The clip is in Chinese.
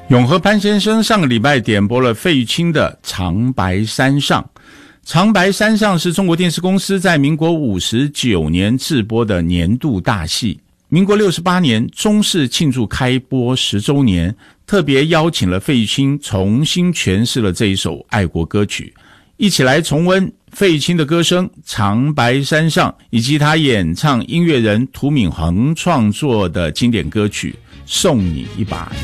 永和潘先生上个礼拜点播了费玉清的《长白山上》。《长白山上》是中国电视公司在民国59年制播的年度大戏。民国68年，中视庆祝开播10周年，特别邀请了费玉清重新诠释了这一首爱国歌曲，一起来重温费玉清的歌声《长白山上》，以及他演唱音乐人涂敏恒创作的经典歌曲《送你一把